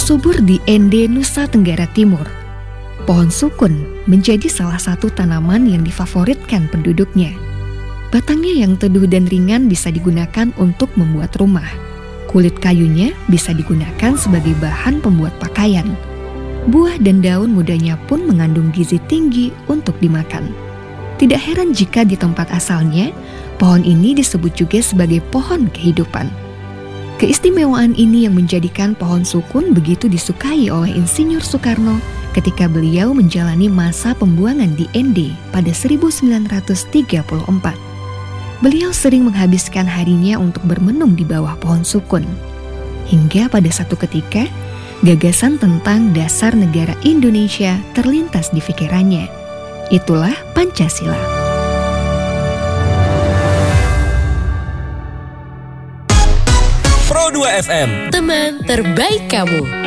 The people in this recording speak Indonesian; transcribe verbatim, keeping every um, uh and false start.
Subur di Ende, Nusa Tenggara Timur, pohon sukun menjadi salah satu tanaman yang difavoritkan penduduknya. Batangnya yang teduh dan ringan bisa digunakan untuk membuat rumah. Kulit kayunya bisa digunakan sebagai bahan pembuat pakaian. Buah dan daun mudanya pun mengandung gizi tinggi untuk dimakan. Tidak heran jika di tempat asalnya, pohon ini disebut juga sebagai pohon kehidupan. Keistimewaan ini yang menjadikan pohon sukun begitu disukai oleh Insinyur Soekarno ketika beliau menjalani masa pembuangan di Ende pada seribu sembilan ratus tiga puluh empat. Beliau sering menghabiskan harinya untuk bermenung di bawah pohon sukun. Hingga pada satu ketika, gagasan tentang dasar negara Indonesia terlintas di pikirannya. Itulah Pancasila. Pro dua F M, teman terbaik kamu.